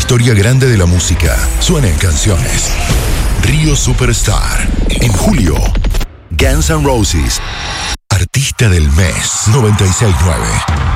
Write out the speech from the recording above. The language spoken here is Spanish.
historia grande de la música suena en canciones. Río Superstar. En julio, Guns N' Roses. Artista del mes 96.9.